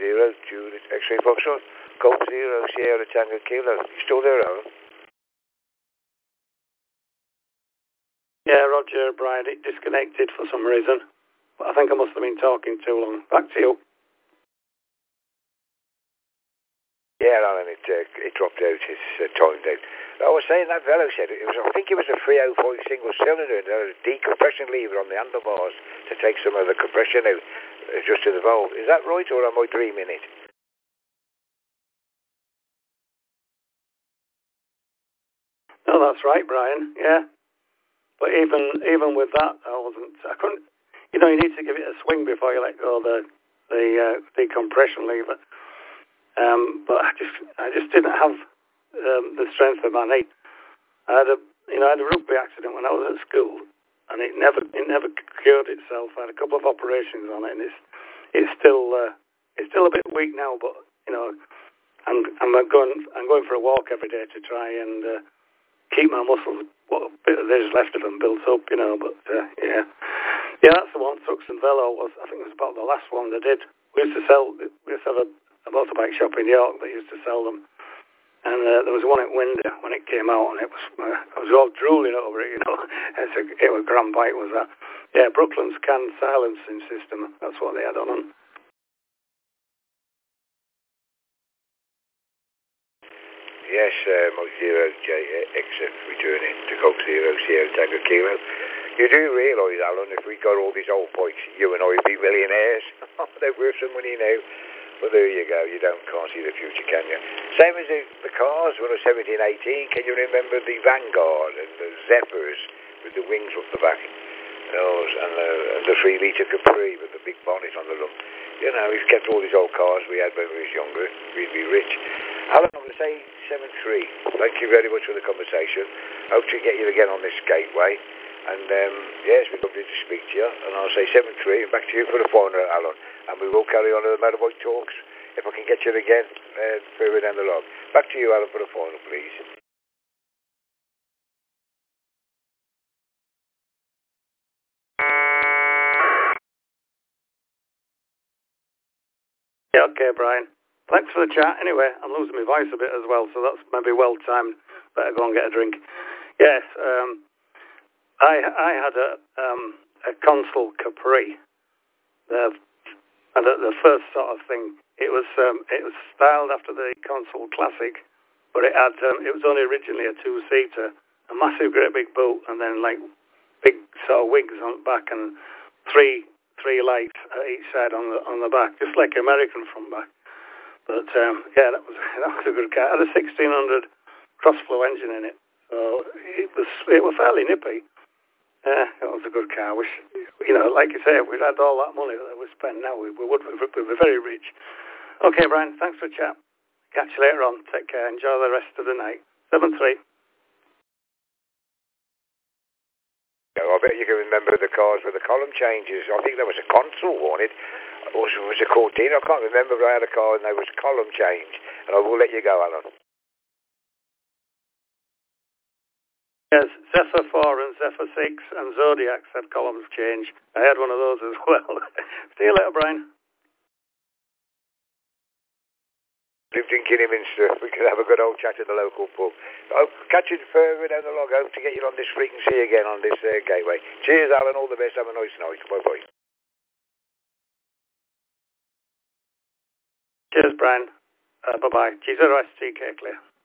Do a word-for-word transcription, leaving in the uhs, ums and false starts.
Zero, Juliet, X-ray Foxtrot, Golf Zero, Sierra Tango Kilo. You still there, Alan? Yeah, Roger, Brian, it disconnected for some reason. But I think I must have been talking too long. Back to you. Yeah, Alan, it, uh, it dropped out. It's uh, timed out. I was saying that fellow said it was, I think it was a three oh five single cylinder, and there was a decompression lever on the handlebars to take some of the compression out, uh, just to the valve. Is that right, or am I dreaming it? No, that's right, Brian. Yeah. But even even with that, I wasn't. I couldn't. You know, you need to give it a swing before you let go of the the uh, decompression lever. Um, but I just I just didn't have um, the strength of my knee. I had a you know I had a rugby accident when I was at school, and it never it never cured itself. I had a couple of operations on it, and it's it's still uh, it's still a bit weak now. But you know, I'm I'm going I'm going for a walk every day to try and uh, keep my muscles, what bit there's left of them, built up, you know. But uh, yeah, yeah, that's the one. Trucks and Velo was, I think it was about the last one they did. We used to sell, we used to have a, a motorbike shop in York that used to sell them, and uh, there was one at Winder when it came out, and it was uh, I was all drooling over it, you know. It's a, it was a grand bike, was that? Yeah, Brooklyn's can silencing system. That's what they had on them. Yes, uh, Mike Zero J X F returning to Golf Zero Sierra Tango Kilo. You do realise, Alan, if we got all these old bikes, you and I would be millionaires. They're worth some money now. But there you go, you don't can't see the future, can you? Same as the, the cars when I was seventeen, eighteen. Can you remember the Vanguard and the Zephyrs with the wings up the back? Those, and the, and the three litre Capri with the big bonnet on the look. You know, we've kept all these old cars we had when we was younger. We'd be rich. Alan, I'm going to say seven three. Thank you very much for the conversation. Hope to get you again on this gateway. And um, yes, we'd love to speak to you. And I'll say seven three, and back to you for the final, Alan. And we will carry on with the motorbike talks if I can get you again uh, further down the log. Back to you, Alan, for the final, please. Yeah, okay, Brian. Thanks for the chat. Anyway, I'm losing my voice a bit as well, so that's maybe well timed. Better go and get a drink. Yes, um, I I had a um, a Consul Capri. The and the, the first sort of thing. It was um, it was styled after the Consul Classic, but it had um, it was only originally a two seater, a massive, great big boot, and then like big sort of wigs on the back and three three lights at each side on the on the back, just like American front back. But um, yeah, that was that was a good car. It had a sixteen hundred cross-flow engine in it, so it was it was fairly nippy. Yeah, it was a good car. Which, you know, like you say, if we'd had all that money that we spend now, we, we would we'd be very rich. Okay, Brian, thanks for the chat. Catch you later on. Take care. Enjoy the rest of the night. seven three. I bet you can remember the cars with the column changes. I think there was a Consul on it. Or was it Cortina? I can't remember, but I had a car and there was a column change. And I will let you go, Alan. Yes, Zephyr four and Zephyr six and Zodiacs had columns change. I had one of those as well. See you later, Brian. Lived in Kidderminster. We could have a good old chat at the local pub. I'll catch you further down the log. I hope to get you on this frequency again on this uh, gateway. Cheers, Alan. All the best. Have a nice night. Bye-bye. Cheers, Brian. Uh, bye-bye. G zero S T K clear.